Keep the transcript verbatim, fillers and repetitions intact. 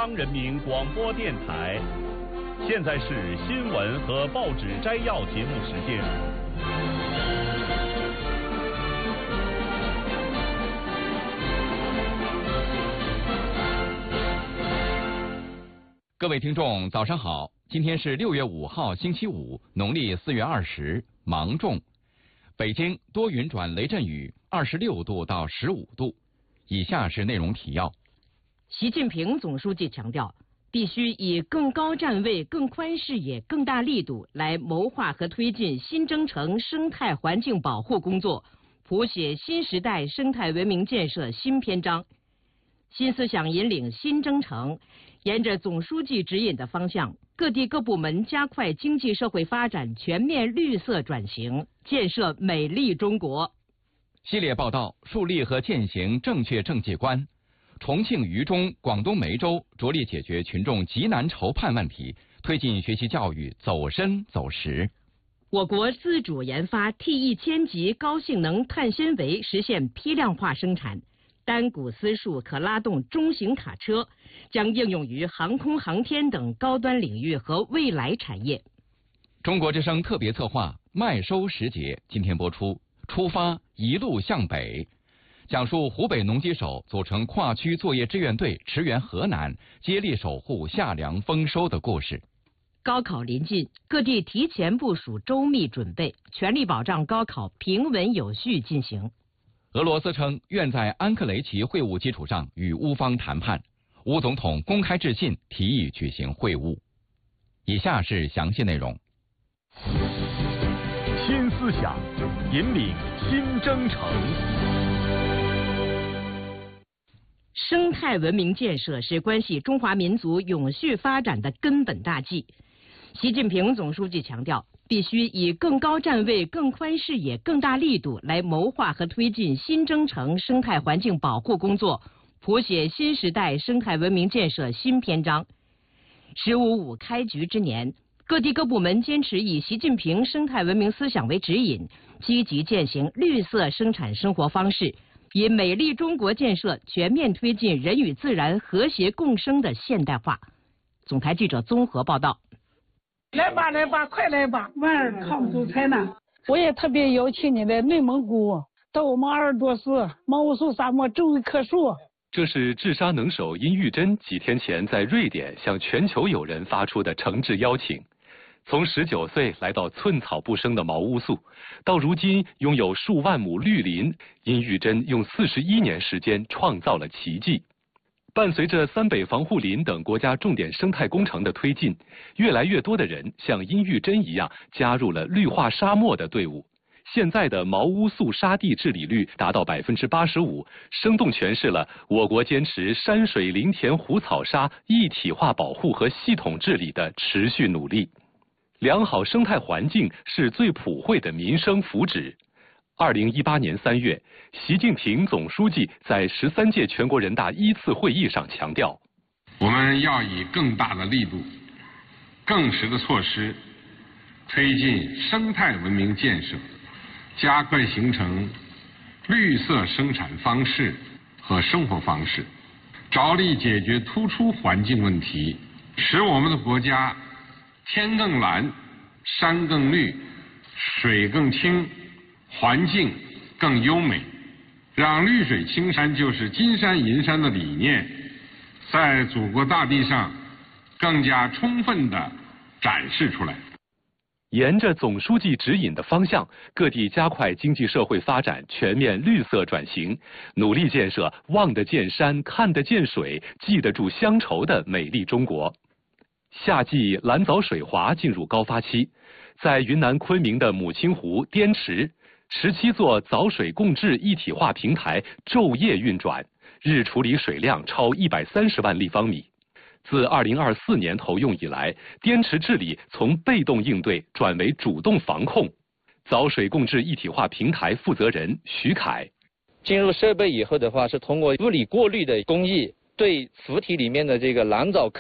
央人民广播电台，现在是新闻和报纸摘要节目时间。 各位听众，早上好！今天是六月五号，星期五，农历四月二十，芒种。北京多云转雷阵雨，二十六度到十五度。以下是内容提要。 习近平总书记强调，必须以更高站位、更宽视野、更大力度来谋划和推进新征程生态环境保护工作，谱写新时代生态文明建设新篇章。新思想引领新征程，沿着总书记指引的方向，各地各部门加快经济社会发展全面绿色转型，建设美丽中国。 系列报道树立和践行正确政绩观。重庆渝中、广东梅州着力解决群众急难愁盼问题，推进学习教育走深走实。 我国自主研发 T 一千级高性能碳纤维实现批量化生产，单股丝束可拉动中型卡车，将应用于航空航天等高端领域和未来产业。 中国之声特别策划麦收时节今天播出，出发一路向北，讲述湖北农机手组成跨区作业志愿队驰援河南，接力守护夏粮丰收的故事。 高考临近，各地提前部署周密准备，全力保障高考平稳有序进行。 俄罗斯称愿在安克雷奇会晤基础上与乌方谈判，乌总统公开致信提议举行会晤。以下是详细内容。 新思想引领新征程。 生态文明建设是关系中华民族永续发展的根本大计。习近平总书记强调，必须以更高站位、更宽视野、更大力度来谋划和推进新征程生态环境保护工作，谱写新时代生态文明建设新篇章。十五五开局之年，各地各部门坚持以习近平生态文明思想为指引，积极践行绿色生产生活方式，以美丽中国建设全面推进人与自然和谐共生的现代化。总台记者综合报道。 来吧来吧，快来吧，娃儿抗阻才难。我也特别邀请你来内蒙古，到我们鄂尔多斯毛乌素沙漠种一棵树。 这是治沙能手殷玉珍几天前在瑞典向全球友人发出的诚挚邀请。从十九岁来到寸草不生的毛乌素，到如今拥有数万亩绿林，殷玉珍用四十一年时间创造了奇迹。伴随着三北防护林等国家重点生态工程的推进，越来越多的人像殷玉珍一样加入了绿化沙漠的队伍。现在的毛乌素沙地治理率达到百分之八十五，生动诠释了我国坚持山水林田湖草沙一体化保护和系统治理的持续努力。良好生态环境是最普惠的民生福祉。二零一八年三月，习近平总书记在十三届全国人大一次会议上强调， 我们要以更大的力度、更实的措施，推进生态文明建设，加快形成绿色生产方式和生活方式，着力解决突出环境问题，使我们的国家天更蓝、山更绿、水更清，环境更优美，让绿水青山就是金山银山的理念在祖国大地上更加充分地展示出来。 沿着总书记指引的方向，各地加快经济社会发展全面绿色转型，努力建设望得见山、看得见水、记得住乡愁的美丽中国。夏季蓝藻水华进入高发期，在云南昆明的母亲湖滇池，十七座藻水共治一体化平台昼夜运转，日处理水量超一百三十万立方米。自二零二四年投用以来，滇池治理从被动应对转为主动防控。藻水共治一体化平台负责人徐凯， 进入设备以后的话，是通过物理过滤的工艺，对浮体里面的这个蓝藻